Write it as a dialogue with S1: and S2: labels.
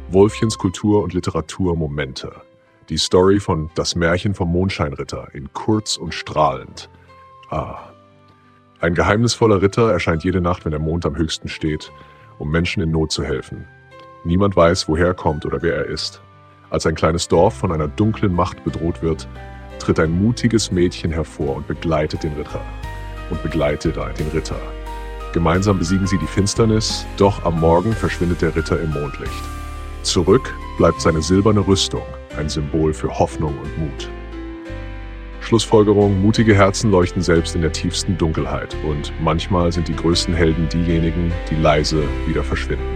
S1: Wolfchens Kultur und Literatur Momente. Die Story von Das Märchen vom Mondscheinritter in kurz und strahlend. Ein geheimnisvoller Ritter erscheint jede Nacht, wenn der Mond am höchsten steht, um Menschen in Not zu helfen. Niemand weiß, woher er kommt oder wer er ist. Als ein kleines Dorf von einer dunklen Macht bedroht wird, tritt ein mutiges Mädchen hervor und begleitet den Ritter. Gemeinsam besiegen sie die Finsternis, doch am Morgen verschwindet der Ritter im Mondlicht. Zurück bleibt seine silberne Rüstung, ein Symbol für Hoffnung und Mut. Schlussfolgerung: Mutige Herzen leuchten selbst in der tiefsten Dunkelheit und manchmal sind die größten Helden diejenigen, die leise wieder verschwinden.